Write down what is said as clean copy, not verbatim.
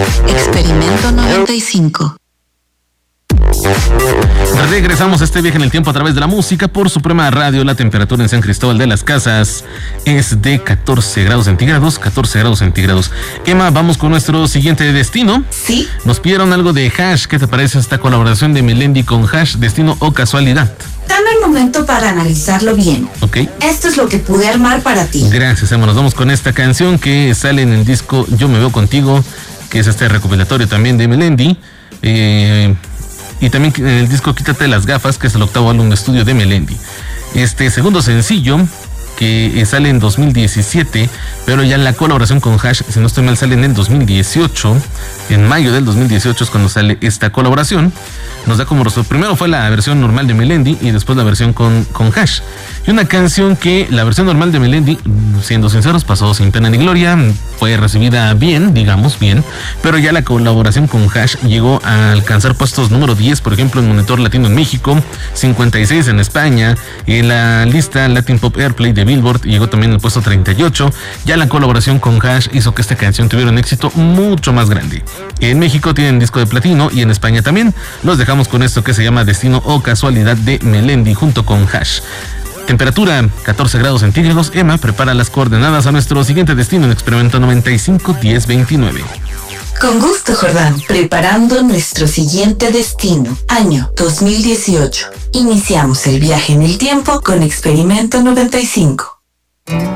Experimento 95. Regresamos a este viaje en el tiempo a través de la música por Suprema Radio. La temperatura en San Cristóbal de las Casas es de 14 grados centígrados. 14 grados centígrados. Emma, vamos con nuestro siguiente destino. Sí. Nos pidieron algo de Hash. ¿Qué te parece esta colaboración de Melendi con Hash? ¿Destino o casualidad? Dame un momento para analizarlo bien. Ok. Esto es lo que pude armar para ti. Gracias, Emma. Nos vamos con esta canción que sale en el disco Yo Me Veo Contigo, que es este recopilatorio también de Melendi. Y también en el disco Quítate las Gafas, que es el octavo álbum de estudio de Melendi. Este segundo sencillo, que sale en 2017, pero ya la colaboración con Hash, si no estoy mal, sale en el 2018. En mayo del 2018 es cuando sale esta colaboración. Nos da como resultado, primero fue la versión normal de Melendi y después la versión con Hash. Y una canción que la versión normal de Melendi, siendo sinceros, pasó sin pena ni gloria, fue recibida bien, digamos bien, pero ya la colaboración con Hash llegó a alcanzar puestos número 10, por ejemplo, en Monitor Latino en México, 56 en España, en la lista Latin Pop Airplay de Billboard llegó también al puesto 38. Ya la colaboración con Hash hizo que esta canción tuviera un éxito mucho más grande. En México tienen disco de platino y en España también. Los dejamos con esto que se llama Destino o Casualidad de Melendi junto con Hash. Temperatura 14 grados centígrados. Emma prepara las coordenadas a nuestro siguiente destino en Experimento 95-1029. Con gusto, Jordán. Preparando nuestro siguiente destino. Año 2018. Iniciamos el viaje en el tiempo con Experimento 95.